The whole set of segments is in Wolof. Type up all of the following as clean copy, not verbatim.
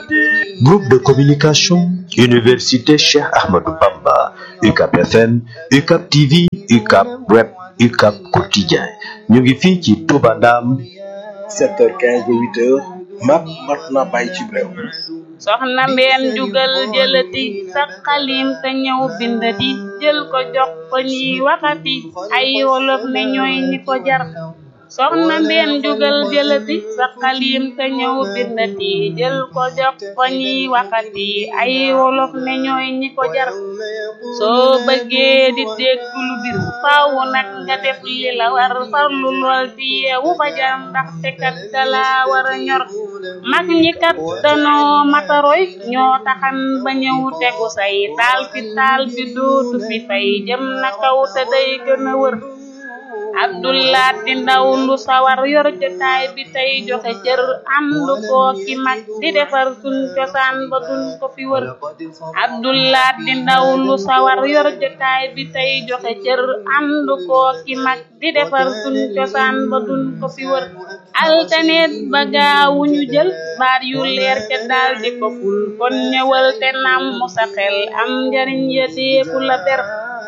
Groupe de communication Université Cheikh Ahmadou Bamba, UCAP FM, UCAP TV, UCAP Web, UCAP Quotidien. ñu ngi fii ci Touba Ndam 7h15 ba 8h mat na bàyyi ci réew. soxna mbeen jugal jëlati sa xalim te ñëw bindati jël ko jox ko ñi waxati ay wolof ne ñooy ñi ko jar. soxna mbeen jugal jëlati sa xalim te ñëw bindati jël ko jox ko ñi waxati ay wolof ne ñooy ñi ko jar. soo bëggee di dégg lu bir faaw nag nga def li la war farlu lool di yeewu fajar ndaxte kat dala war a ñor. mag ñi kat danoo mataroy ñoo taxan ba ñëw tegu say taal bi dootu fi fay jëm na kaw te day gën a wër. Abdullah di ndaw lu sawar yor jotaay bi tey joxe cër àndu koo ki mag di defar suñ cosaan ba duñ ko fi wër. Abdullah di ndaw lu sawar yor jotaay bi tey joxe cër àndu koo ki mag di defar suñ cosaan ba duñ ko fi wër. altaneet ba gaawu ñu jël baat yu leer ca daal di ko ful kon ñëwal te nam mu sa xel am njariñ ya deefu la ber.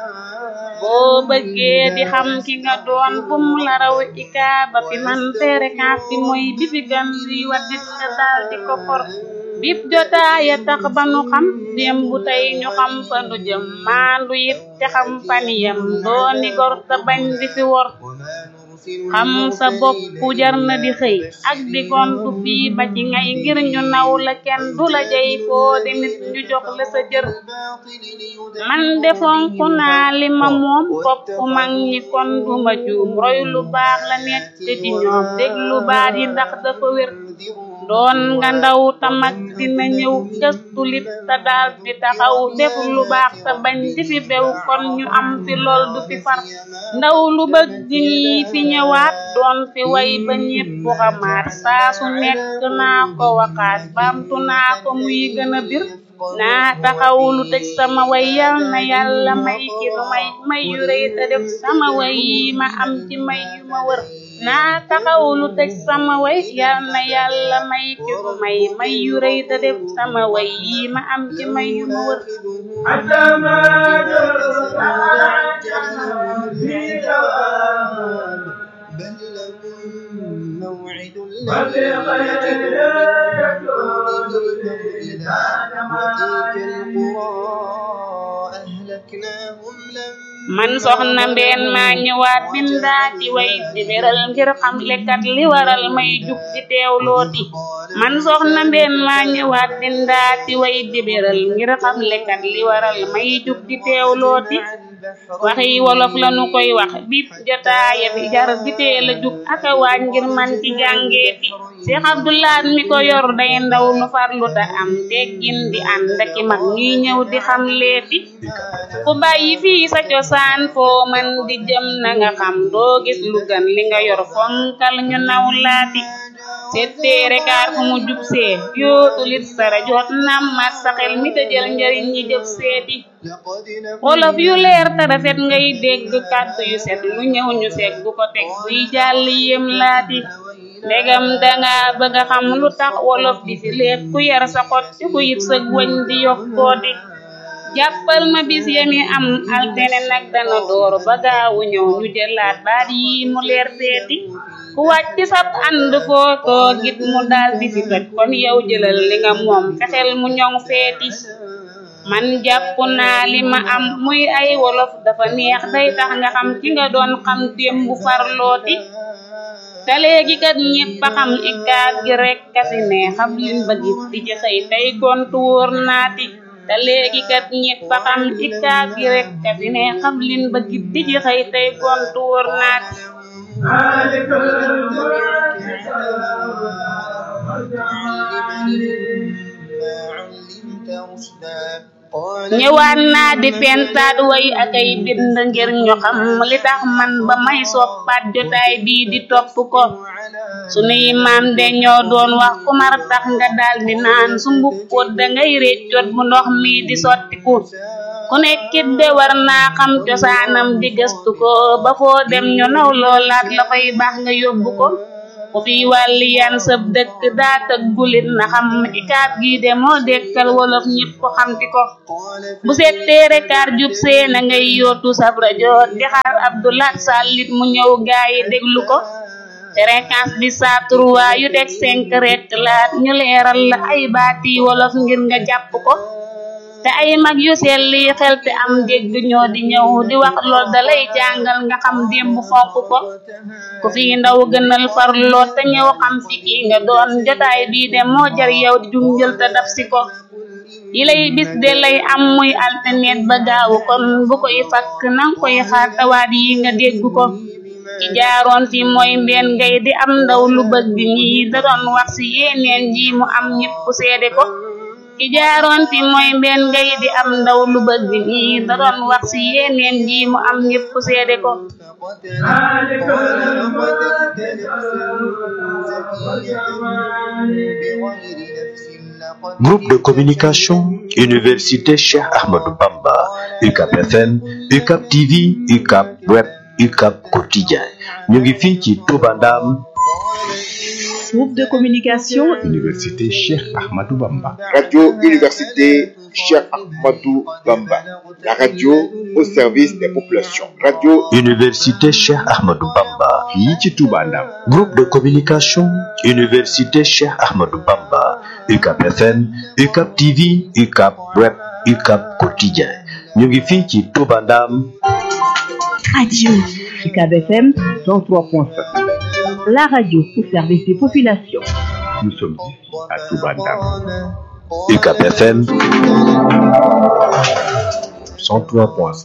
boo bëggee di xam ki nga doon bum la raw ika ba fi man fréquence bi mooy bi fi gan di waddit nga daal di ko for. bip jotaaya tax ba nu xam démb bu tey ñu xam fa nu jëm maandu it te xam faniyam dooni gor te bañ di fi wor. xam sa bopp jar na di xëy ak di gontu fii ba ci ngay ngir ñu naw la kenn du la jey foo di nit ñu jox la sa jër. man defonku naa li ma moom topp mag ñi kon duma juum roy lu baax la nekk te di ñoom déglu baat yi ndax dafa wér. doon nga ndaw ta mag dina ñëw gëstu lit te daal di taxaw def lu baax te bañ di fi bew kon ñu am fi lool du fi far. ndaw lu bëgg ñi fi ñëwaat doon fi way ba ñépp xamaat saa su nekk naa ko waxaat baamtu naa ko muy gën a bir. naa taxaw lu tëj sama way yal na yàlla may ki lu may yu rëy te def sama way yi ma am ci may yu ma wër. naa taxaw lu tëj sama way yal na yàlla may ki lu may yu rëy te def sama way yi ma am ci may yu ma wër. موعد man soxna mbeen maa ñëwaat bindaati way di beral ngir xam lekkat li waral may jug di teewlooti. man soxna mbeen maa ñëwaat bindaati way di beral ngir xam lekkat li waral may jug di teewlooti. waxi wolof lañu koy wax bip jotaaya bi jar di teel a jug aka waaj ngir man ci jàngeeti. Cheikh Abdullah mi ko yor day ndaw lu farlu ta am teggin di ànd ak mag ñuy ñëw di xam leeti. ku bàyyi fii sa cosaan foo man di jëm na nga xam doo gis lu gan li nga yor fonkal ñu naw laati. setteere kaar fu mu jub see yootu lit sara jot nam mat sa xel mi te jël njariñ ñi jëf seeti. wolof yu leer te rafet ngay dégg kàddu yu set lu ñëw ñu seeg bu ko teg buy jàll yem laati. ndegam danga bëgg a xam lu tax wolof di fi leet ku yar sa xot ci ku yit sa wëñ di yokkooti. jàppal ma bis yami am altene nag dana door ba gaawu ñëw ñu jëlaat baat yi mu leer seeti. ku wàcc sab ànd foo toogit mu daal di fi toj kon yow jëlal li nga moom fexeel mu ñoŋ seeti. man jàpp naa li ma am muy ay wolof dafa neex day tax nga xam ci nga doon xam démb farlooti. te léegi kat ñépp a xam ikaat gi rek kasi ne xam lin ba gis di ci xëy tey gontu wóor naati. te léegi kat ñépp a xam ikaat gi rek kasi ne xam lin ba gis di ci xëy tey gontu wóor naati. ñëwaat naa di pentaat way ak ay bind ngir ñu xam li tax man ba may soppaat jotaay bii di topp ko. sunuy maam de ñoo doon wax ku mar tax nga daal di naan su mbukkoot dangay réccoot bu ndox mi di sottiku. ku nekkit de war naa xam cosaanam di gëstu ko ba foo dem ñu naw loolaat la fay baax nga yóbbu ko. ku fi wàlli yan sab dëkk daa tëggulit na xam ikaab gi de moo dekkal wolof ñépp ko xamti ko bu setteere kaar jub see na ngay yootu sab rajo di xaar Abdoulaye Sallit mu ñëw gaayi déglu ko fréquence bi saa 3 yu teg 5 rek laat ñu leeral la ay baati wolof ngir nga jàpp ko te ay mag yu selli xel te am dégg ñoo di ñëw di wax lool dalay jàngal nga xam démb fonk ko ku fi ndaw gënal farloo te ñëw xam fi ki nga doon jotaay bii de moo jar yow di junjël te daf si ko yi lay bis de lay am muy alternet ba gaawu kon bu koy fakk nang koy xaar tawaat yi nga dégg ko ki jaaroon fi mooy mbeen ngay di am ndaw lu bëgg ñii da doon wax si yeneen ji mu am ñépp seede ko ki jaaroon fi mooy mbeen ngay di am ndaw lu bëgg ñii da doon wax si yeneen ji mu am ñépp seede ko Groupe de communication Université Cheikh Ahmadou Bamba UCAP FM UCAP TV UCAP Web UCAP Quotidien ñu ngi fii ci Touba Ndam. Groupe de communication Université Cheikh Ahmadou Bamba. Radio Université Cheikh Ahmadou Bamba. La radio au service des populations. Radio Université Cheikh Ahmadou Bamba. fii ci Touba Ndam. Groupe de communication Université Cheikh Ahmadou Bamba. UCAP FM UCAP TV UCAP Web UCAP Quotidien ñu ngi fii ci Touba Ndam. Radio UCAB FM 103.7. la radio au service des populations. Nous sommes ici à Touba Ndam. UCAP FM 103.5.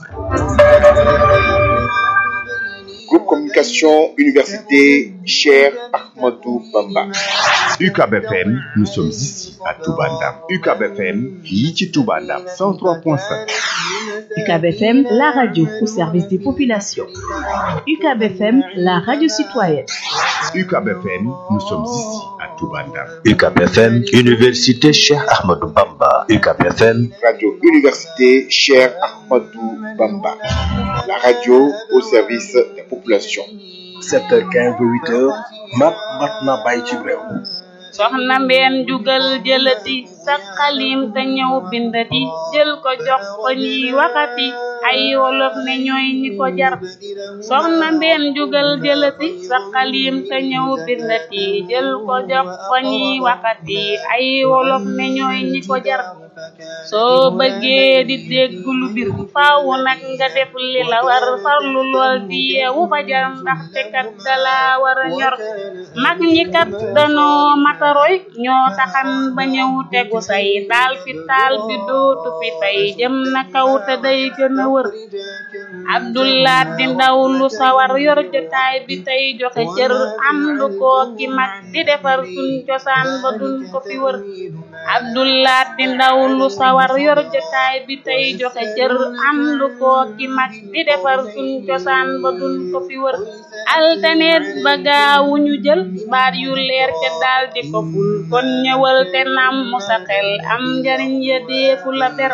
Groupe Communication Université Cheikh Ahmadou Bamba. UCAB FM, nous sommes ici à Touba Ndam. UCAB FM, fii ci Touba Ndam 103.5. UCAB FM, la radio au service des populations. UCAB FM, la radio citoyenne. UCAB FM, nous sommes ici à Touba Ndam. UCAP FM, Université Cheikh Ahmadou Bamba. UCAP FM, Radio Université Cheikh Ahmadou Bamba. La radio au service des populations. 7h15 ba 8h mat na bàyyi ci réew. soxna mbeen jugal jëlati sa xalim te ñëw bindati jël ko jox ko ñi waxati ay wolof ne ñooy ñi ko jar soxna mbeen jugal jëlati sa xalim te ñëw bindati jël ko jox ko ñi waxati ay wolof ne ñooy ñi ko jar soo bëggee di dégg lu bir faaw nag nga def li la war farlu lool di yeewu fajar ndaxte kat dala war a ñor mag ñi kat danoo mataroy ñoo taxan ba ñëw tegu say taal fi taal bi dootu fi tey jëm na kaw te day gën a wër Abdoulaye di ndaw lu sawar yor jotaay bi tey joxe cër ànd ko ki mag di defar suñ cosaan ba duñ ko fi wër Abdoulaye di ndaw lu sawar yor jotaay bi tey joxe cër ànd ko ki mag di defar suñ cosaan ba duñ ko fi wër altaneet ba gaawu ñu jël baat yu leer ca daal di ko ful kon ñëwal te nam mu sa xel am njariñ ya deefu la ber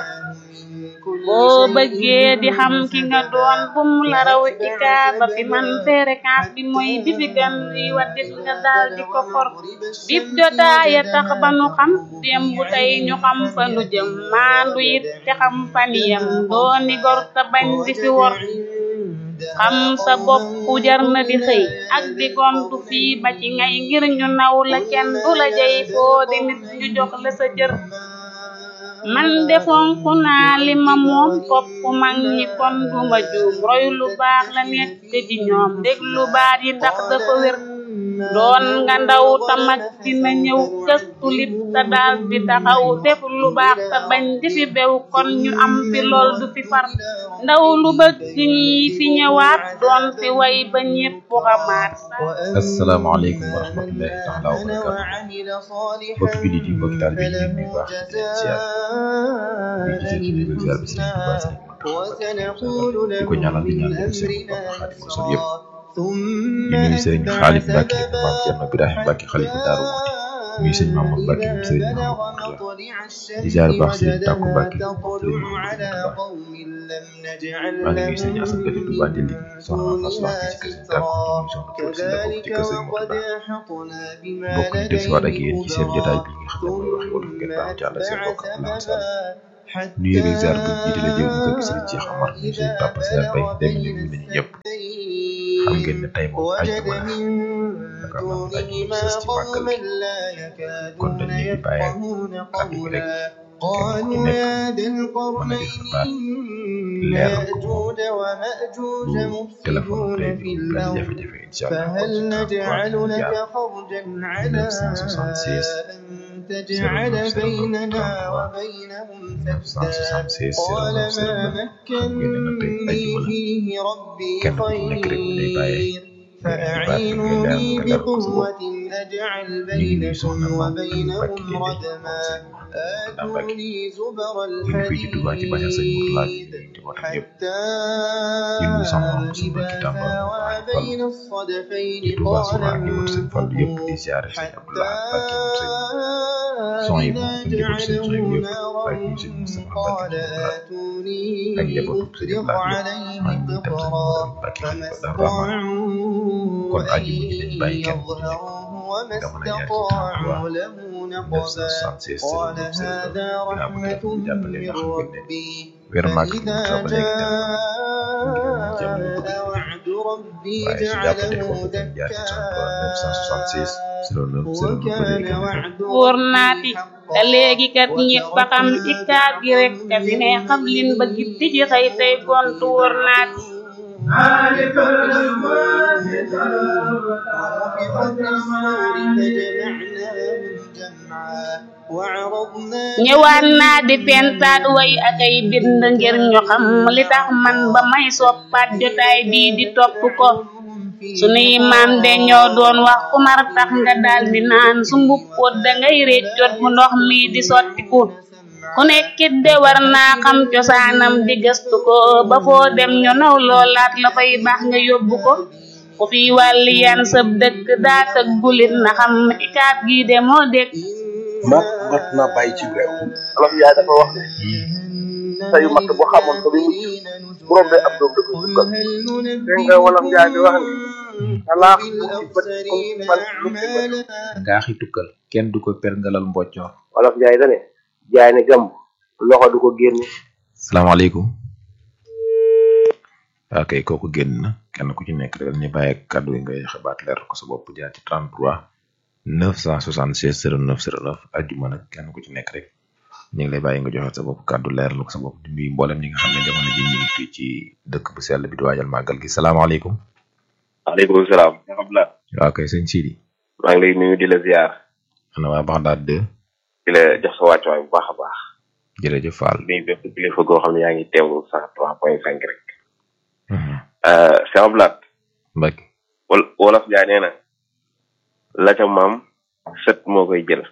boo bëggee di xam ki nga doon bum la raw ikaaba fi man fréquence bi mooy bi fi gan yi waddit nga daal di ko for bip jotaaya tax ba nu xam démb tey ñu xam fa nu jëm maandu it te xam faniyam dooni gor te bañ di fi wor xam sa bopp jar na di xëy ak di gontu fii ba ci ngay ngir ñu naw la kenn du la jey foo di nit ñu jox la sa jër man defonku naa li ma moom topp mag ñi kon duma juum roy lu baax la nekk ci ñoom déglu baat yi ndax dafa wér doon nga ndaw ta mag dina ñëw gëstu lit ta daal di taxaw def lu baax ta bañ di fi bew kon ñu am fi lool du fi far ndaw lu bëgg ñi fi ñëwaat doon fi way ba ñépp xamaat asalaamaaleykum wa rahmatullahi taala wa barakatuh mbokki jullit yi mbokki taal bi ñu ngi baax di leen ziar di gisee ci biir ziar bi Sëriñ Tuubaa di ko ñaanal di ñaanal Sëriñ Bamba Xaadimu Rasuul yëpp di nuyu Sëriñ Xaalif Mbàkke maam Cerno Birahim Mbàkke xalifa Daaru Muxti muy sëñ Mamour Mbacke moom sëriñ Mamour di ziar bu baax sëriñ Takku Mbacke moom sëriñ Mamour maa ngi nuyu sëñ Assane Gadi Touba Ndindi soxna Fass Wax ci kër sëñ Takku di soxna Fatou Sylla bokk ci kër sëñ Mourtada mbokk yi desiwaat ak yéen ci seen jotaay bi nga xam ne mooy waxi wolof ngeen baax ci àll seen mbokk Abdoulaye Sall nuyu ak ziar bu jiite la jël ko ci sëriñ Cheikh Amar ñu sëriñ Papa Sall Bay dem ñu nañu ñëpp xam ngeen ne tey moom àjjuma la naka moom àjjuma sës ci màggal gi kon dañ leen di bàyyi kàddu gi rek kenn ku nekk mën a def sa baat leeral ko bu téléphone tey bi benn jafe-jafe incha allah kon si 33 976 xam ngeen ne nag tey àjjuma la kenn ku nekk rek day bàyyi baat bi nga leeral ko sa bopp ñu ngi nuyu soxna Mame Mbacke Guèye ñu ngi fii ci Touba ci bàyyi sëñ Mourtada bi ci wootam yëpp di nuyu soxna Moussa Mbacke Tamba Fall di Touba Soura ak njabootu sëñ Fall yëpp di ziare sëñ Abdoulaye Mbacke moom sëñ son yi moom njabootu sëñ son yi yëpp waaye ñu sëñ Moustapha Mbacke ak njabootu sëñ Abdoulaye yëpp maa ngi tam sëñ Mbacke Xalifa Dar Rahman kon àjjuma ji dañu bàyyi kenn ku ci nekk nga mën a jaar ci 33 976 dinaa ko def bu jàppale nga xam ngeen ne weer màgg gi mu ba léegi tam jëm ñu bëgg waaye su jàppante foofu dañ jaar ci 33 976 09 09 ba léegi wóor naati te léegi kat ñëpp a xam ikaab gi rek ka fi ne xam lin ba gitti ji xëy tey gontu wóor naati ñëwaan naa di pentaat way akay bind ngir ñu xam li tax man ba may soppaat jotaay bii di topp ko sunuy maam de ñoo doon wax ku mar tax nga daal di naan su mbuppoot dangay réccoot bu ndox mi di sottiku ku nekkit de war naa xam cosaanam di gëstu ko ba foo dem ñu naw loolaat la fay baax nga yóbbu ko ku fi wàlli yan sëb dëkk daa tëg gulit na xam ikaat gi de moo dégg mat na bàyyi ci réew. Olof Njaay dafa wax ne sayu mat bu xamoon ko bi mucc bu rombee ab doom da koy dugal dégg nga Wolof Njaay di wax ne alaax lu ci bët comme fan lu ci bët ngaaxi tukkal kenn du ko perngalal mboccoor Wolof Njaay da ne jaay ne gàmb loxo du ko génne. salaamaaleykum ok kooku génn na kenn ku ci nekk rek ñu bàyyi kàddu yi ngay xabaat leer ko sa bopp jaar ci 33 976 09 09 àjjuma nag kenn ku ci nekk rek ñu ngi lay bàyyi nga joxe sa bopp kàddu leeral ko sa bopp di nuyu mboolem ñi nga xam ne jamono ji ñu ngi fii ci dëkk bu sell bi di waajal màggal gi salaamaaleykum. waaleykum salaam. waaw kay sëñ Sidi. maa ngi lay nuyu di la ziar. ana waa Baxdaad 2. di la jox sa wàccuwaay bu baax a baax. jërëjëf Fall. nuyu bépp kilifa goo xam ne yaa ngi teewlu 103.5 rek. Cheikh Abdoulaye. Mbacke. Wolof Njaay nee na la ca maam sët moo koy jël.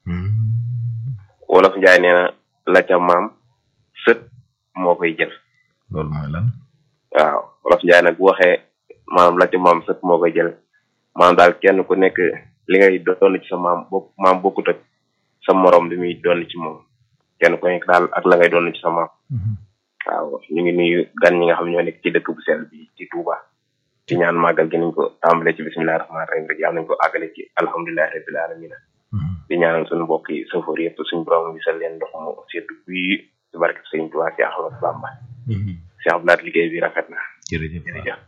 Wolof Njaay nee na la ca maam sët moo koy jël. loolu mooy lan. waaw Wolof Njaay nag bu waxee maanaam la ca maam sët moo koy jël maanaam daal kenn ku nekk li ngay doon ci sa maam bokkut ak sa morom li muy doon ci moom kenn ku nekk daal ak la ngay doon ci sa maam. waaw ñu ngi nuyu gan ñi nga xam ñoo nekk ci dëkk bu sell bi ci Touba ci ñaan màggal gi nañ ko tàmbale ci bismillahi rahmaani rahim rek yàlla nañ ko àggale ci alhamdulilahi rabbil alamin di ñaanal suñu mbokk yi sëfoor yëpp suñu borom bi sal leen ndox mu seddu bii ci barke Sëñ Tuubaa ci Ahmadu Bamba. Cheikh Abdoulaye liggéey bi rafet na. jërëjëf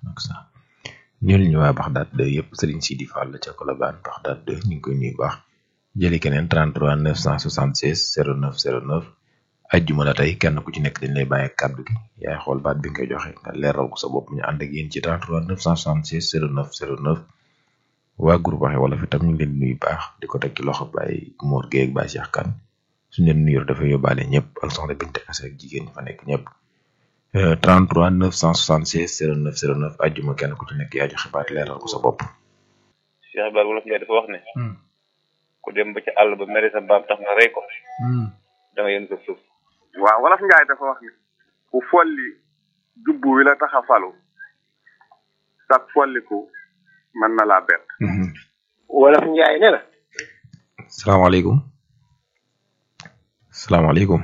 ñun ñu waa Baxdaad 2 yëpp Serigne Sidi Fall ca Colobane Baxdaad 2 ñu ngi koy nuyu baax jëli keneen 33 976 09 09 ajjuma la tey kenn ku ci nekk dañ lay bàyyi kàddu gi yaay xool baat bi nga joxe nga leeral ko sa bopp ñu ànd ak yéen ci 33 976 09 09 waa groupe waxe wala fi tam ñu ngi leen nuyu baax di ko teg ci loxo Baye Mor Gueye ak Baye Cheikh Kane suñu leen nuyoo dafay yóbbaale ñëpp ak soxna Binte Kase ak jigéen ñi fa nekk ñëpp 33 976 09 09 ajjuma kenn ku ci nekk yaa joxe baat leeral ko sa bopp. Cheikh Ibrahima Wolof Njaay dafa wax ne. ku dem ba ci àll ba mere sa mbaam tax nga rey ko. da nga yéen ko suuf. waaw Wolof Njaay dafa wax ne ku folli jubbu wi la tax a falu sax folliku mën na laa bett. Wolof Njaay ne la salaamaaleykum salaamaaleykum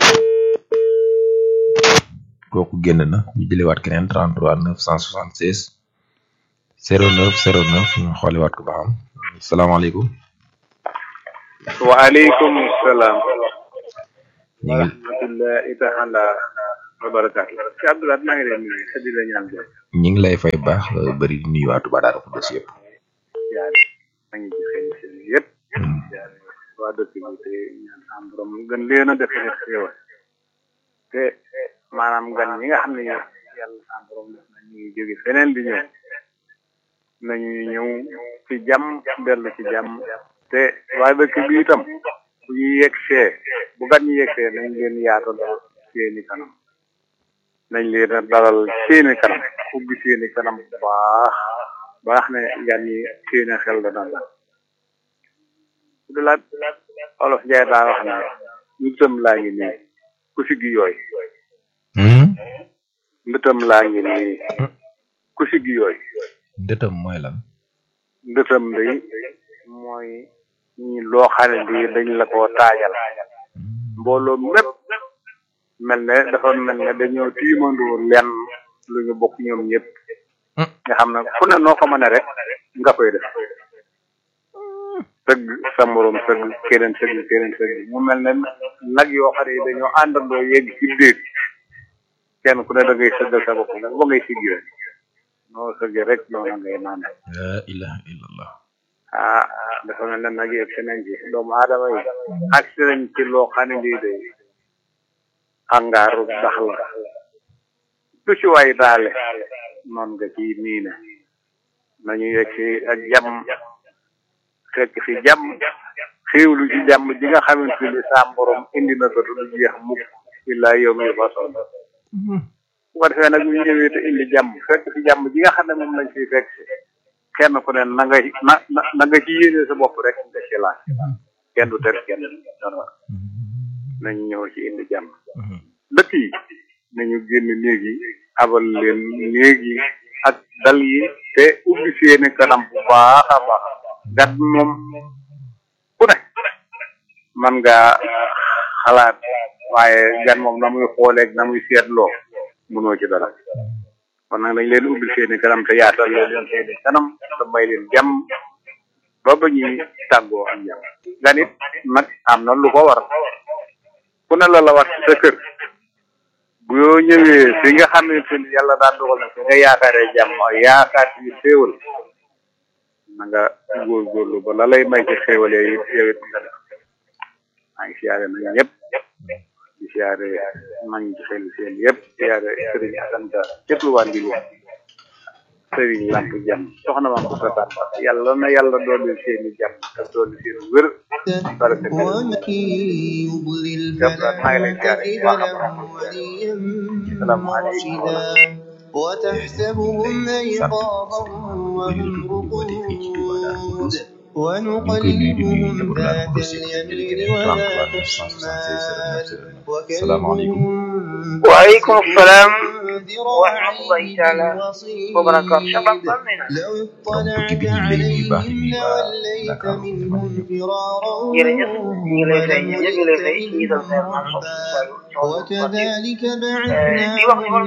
kooku génn na ñu jëliwaat keneen 33 976 09 09 ñu xooliwaat ko ba xam salaamaaleykum. waaleykum salaam. ñu ngi rahmatullahi taala wa barakaatu. ci Abdoulaye maa ngi leen nuyu te di la ñaan jàmm. ñu ngi lay fay baax bëri di nuyu waa Touba Darou Khoudoss yëpp. jaare maa ngi ci xëy seen yëpp. jaare waa dëkk bi te ñaan am borom gën leen a defee xéewal te maanaam gan ñi nga xam ne yàlla am borom def na ñu ngi jóge feneen di ñëw nañu ñëw ci jàmm dellu ci jàmm te waa dëkk bi itam bu ñu yegsee bu gan ñi yegsee nañ leen yaatal seeni kanam nañ leen a dalal seeni kanam ubbi seeni kanam bu baax ne gan ñi seeni xel dana la du laat olof Njaay daa wax ne ndëtam laa ngi nii ku siggi yooy ndëtam laa ngi nii ku siggi yooy ndëtam mooy lan ndëtam day mooy ñi loo xam ne lii dañ la ko taajal mbooloo mépp mel ne dafa mel ne dañoo tiimandoo lenn lu ñu bokk ñoom ñëpp nga xam ne fu ne noo ko mën a rek nga koy def sëgg sa morom sëgg keneen sëgg mu mel ne nag yoo xam ne dañoo àndandoo yegg ci déeg kenn ku ne da ngay sëggal sa bopp ba ngay siggi rek noo sëgg rek noonu ngay naan la ilaha illallah dafa mel ne nag yegg si nañ ci doomu aadama yi ak si nañ ci loo xam ne lii day angaaru dax la du ci waay daale noonu nga ci miine nañu yegg si ak jàmm fekk fi jàmm xéewlu ci jàmm ji nga xamante ni sa borom indi na ko du jeex mukk illaa yow mi fa sonn bu ko defee nag ñu ñëwee te indi jàmm fekk fi jàmm ji nga xam ne moom lañ fiy fekk si kenn ku ne na nga ci yéene sa bopp rek nga ci laaj kenn du ter kenn dara nañu ñëw ci indi jàmm dëkk yi nañu génn néeg yi abal leen néeg yi ak dal yi te ubbi seeni kanam bu baax a baax gat moom ku ne man nga xalaat waaye gan moom na muy xooleeg na muy seetloo mënoo ci dara kon nag dañ leen ubbil seeni kanam te yaatal leen seeni kanam te may leen jàmm ba ba ñuy tàggoo ak jàmm gan it nag am na lu ko war ku ne la war ci sa kër bu yoo ñëwee fi nga xamante ni yàlla daan dogal na fi nga yaakaaree jàmm yaakaar ci xéewal na nga góorgóorlu ba la lay may ci xéewal yi yow it nga def maa ngi siyaare nañ ñëpp di siyaare nañ ci xel seen yëpp siyaare sëriñ asanta cëtluwaan di lu sëriñ lamp jàmm soxna maam ko sa tàmba yàlla na yàlla dooleel seeni jàmm te dooleel seen wér barke maa ngi lay siyaare bu baax a baax asalaamaaleykum وتحسبهم أيقاظا وهم رقود ونقلبهم ذات اليمين وذات الشمال وكلبهم وعليكم السلام ورحمة الله تعالى وبركاته شباب لو اطلعت عليهم لوليت منهم فرارا وكذلك بعثناهم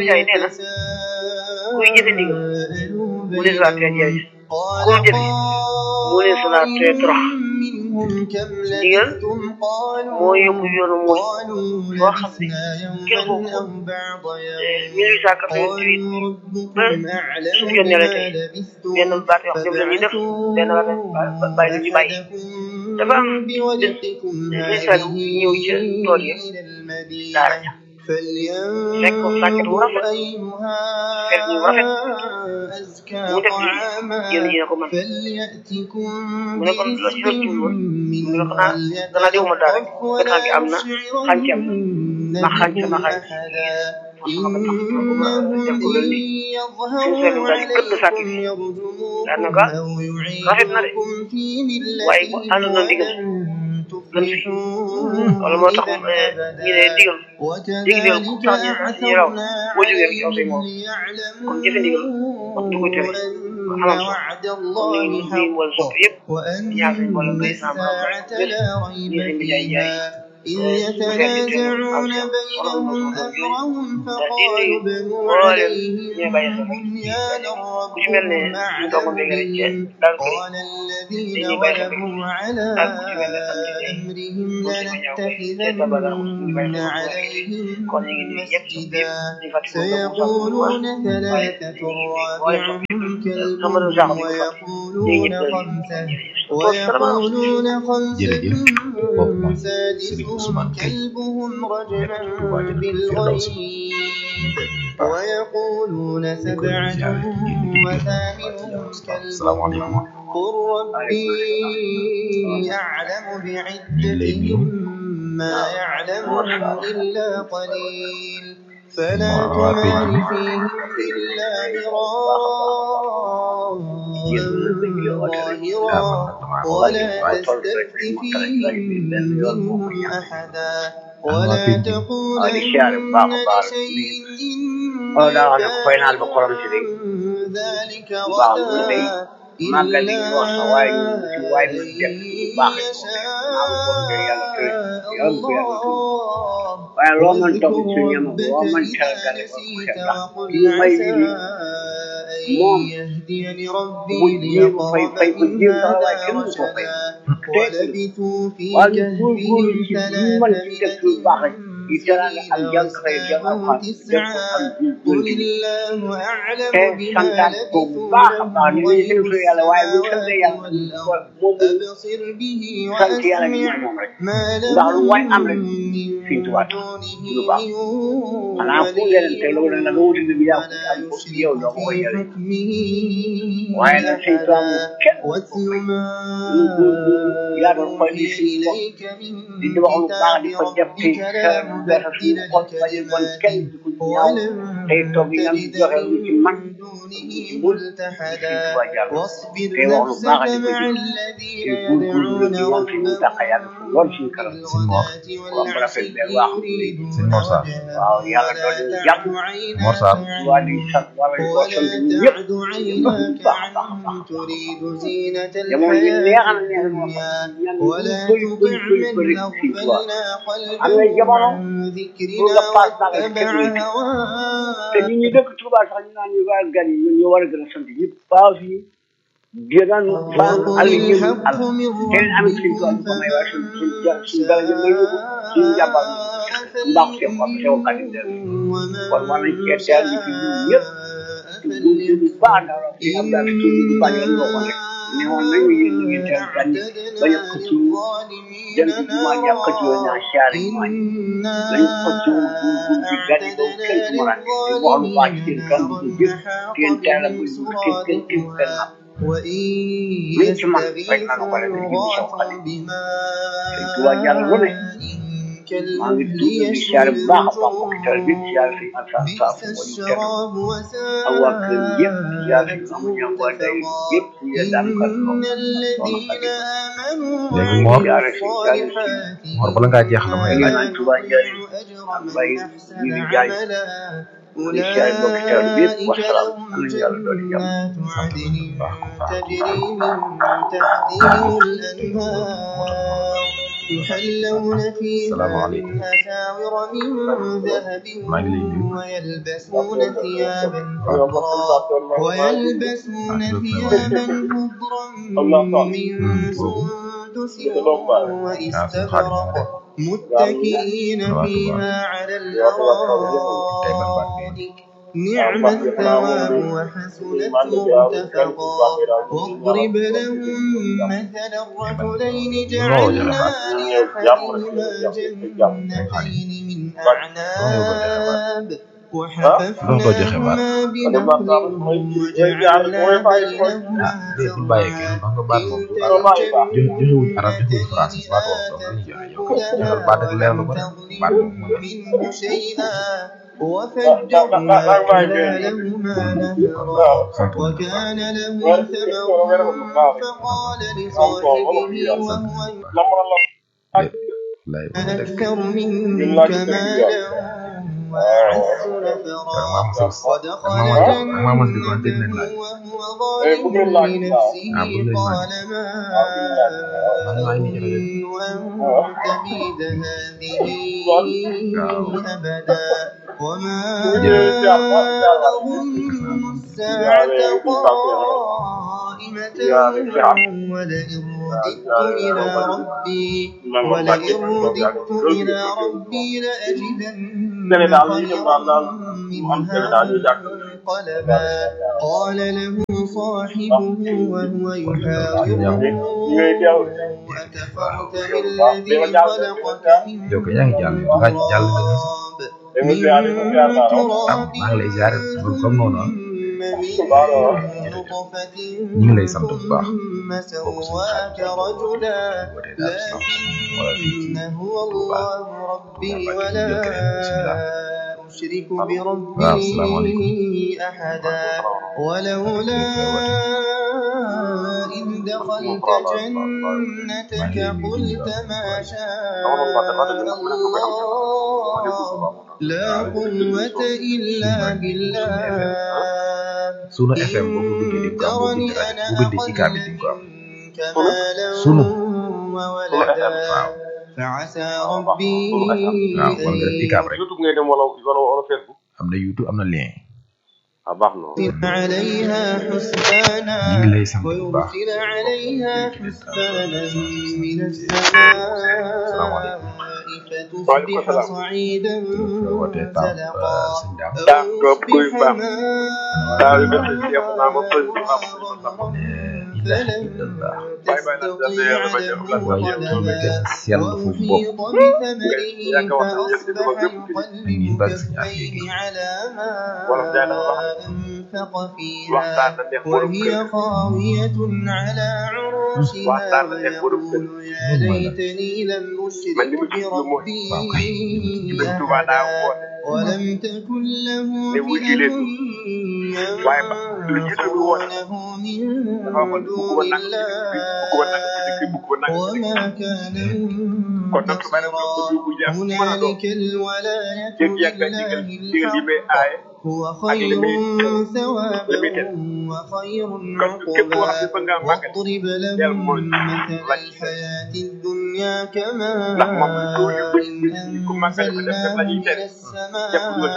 منهم كم لبثتم قالوا يوما أو بعض يوم قالوا ربكم أعلم بما لبثتم بودقكم هذه إلى المدينة فلينظروا أيها أزكى طعاما فليأتكم برزق منه وليتلطف ولا يشعرن بهم أحدا إنهم إن يظهروا عليكم يرجموكم أو يعيدوكم في ملتهم wala moo tax ñu ne digal ku tax ñu raw boo jógee rek yow say moom kon jëfe ndigal wax du ko tere xamam solo ñu ngi wala sopp yëpp ñaan suñu boole may sama borom rek bés ñu seen jaay jaay إذ يتنازعون بينهم أمرهم فقالوا ابنوا عليهم بنيانا ربهم أعلم قال الذين غلبوا على أمرهم لنتخذن عليهم مسجدا سيقولون ثلاثة رابعهم كلبهم ويقولون خمسة سادسهم كلبهم رجما بالغيب ويقولون سبعة وثامنهم كلبهم قل ربي أعلم بعدتهم ما يعلمهم إلا قليل فلا تمار فيهم إلا مراء ظاهرا ولا تستفت فيهم منهم أحدا ولا تقولن لشيء ذلك غدا إلا أن يهديني ربي لأقرب ولبثوا في كهفهم 300 تسعا قل الله أعلم بما لبثوا أبصر به وأسمع ما لهم من واتل ما أوحي إليك من كتاب ربك لا مبدل لكلماته ولن تجد من دونه ملتحدا واصبر نفسك مع الذين يدعون ربهم بالغداة والعشي يريدون وجهه ولا تعد عيناك عنهم تريد زينة الحياة الدنيا ولا تطع من أغفلنا قلبه عن ذكرنا واتبع هواه وقل الحق من ربكم فمن شاء فليؤمن ومن شاء وإن يستغيثوا يغاثوا بماء كالمهل يشوي الوجوه بئس الشراب وساءت مرتفقا إن الذين آمنوا وعملوا الصالحات أجرا من أحسن عملا أولئك لهم جنات عدن تجري من تحتهم الأنهار يحلون فيها من أساور من ذهب ويلبسون ثيابا خضرا من سندس واستبرق متكئين فيها على الأرائك نعم الثواب وحسنت مرتفقا واضرب لهم مثل الرجلين جعلنا لأحدهما جنتين من أعناب وحففناهما بنخل وجعلنا بينهما منه شيئا وفجرنا خلالهما نهرا وكان له ثمر فقال لصاحبه وهو أكثر منك مالا وأعز نفرا ودخل جنته وهو ظالم لنفسه قال ما أنت بيد هذه أبدا وما أظن الساعة قائمة ولئن رددت إلى ربي لأجدن خيرا منها منقلبا قال له صاحبه وهو يحاوره أكفرت بالذي خلقك من ñu lay sant bu baax سواك رجلا لكن هو الله ربي ولا أشرك بربي أحدا ولولا إذ دخلت جنتك قلت ما شاء الله لا قوة إلا بالله Sunu FM boobu duggee di ko am bu bindee ci kaabi di ko am sunu فعسى ربي waaw kon nga def ci kaab rek YouTube ngay dem wala Facebook am na YouTube am na lien baax na عليها حسبانا ñu ngi lay sant bu baax ويرسل عليها حسبانا من السماء فتصبح صعيدا زلقا أو يصبح وهي خاوية على عروشها ويقول يا ليتني لم أشرك بربي أحدا ولم تكن له فئة ينصرونه من دون الله وما كان منتصرا هنالك الولاية لله الحق هو خير ثوابا وخير عقبا واضرب لهم مثل الحياة الدنيا كماء أنزلناه من السماء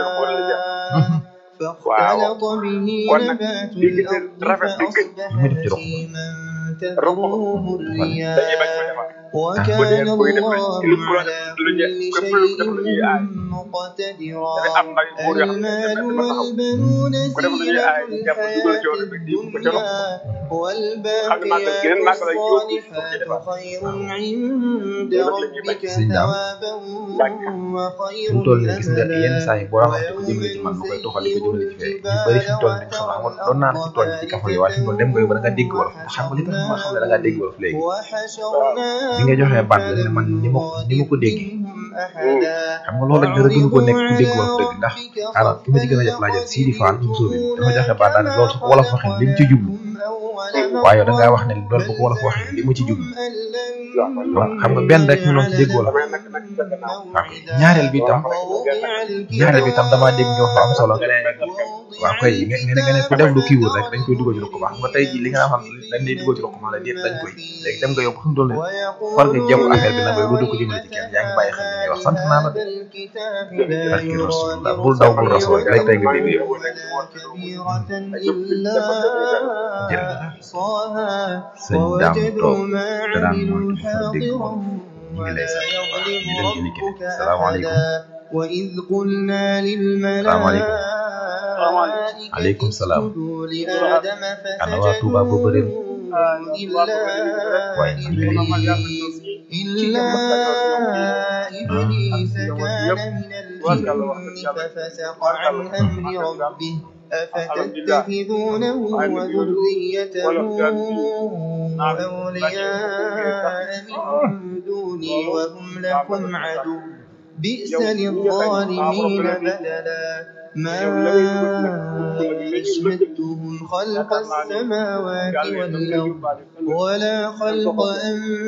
فاختلط به نبات الأرض فأصبح هشيما تذروه الرياح وكان الله على كل شيء مقتدرا المال والبنون زينة الحياة الدنيا والباقيات الصالحات خير عند ربك ثوابا وخير li nga joxe baat la ne man ni ma ko déggee xam nga loolu rek gënu ko nekk ku dégg wolof dëgg ndax alors ki ma ci gën a jot laa jël Sidi Fall Moussa bi dafa joxe baat daal loolu su ko wolof waxee li mu ci jublu waaye da ngaa wax ne loolu bu ko wolof waxee li mu ci jublu waaw xam nga benn rek ñu doon ci dégg wolof waaw ñaareel bi tam damaa dégg nga wax lu am solo nga ne waaw koy nga ne ku def lu kiiwul rek dañ koy dugal ci ruq baax nga tey ji li nga xam ne dañ lay dugal ci ruq maa la déet dañ koy léegi dem nga yow fu mu toll war nga jëm affaire bi nag ba du ko jëmale ci kenn yaa ngi bàyyi xel li ngay wax sant naa la barki rasulullah bul daw bul rasul rek tey nga dégg yow jërëjëf sëñ daam toog te daan mooy dégg moom ñu ngi lay sant ñu dem ci liggéey salaamaaleykum وإذ قلنا للملائكة عليكم السلام اسجدوا لآدم أنا واتوبا ببرين إلا إبليس كان من الجن ففسق عن أمر ربه أفتتخذونه وذريته أولياء من دوني وهم لكم عدو بئس للظالمين بدلا ما أشهدتهم خلق السماوات والأرض ولا خلق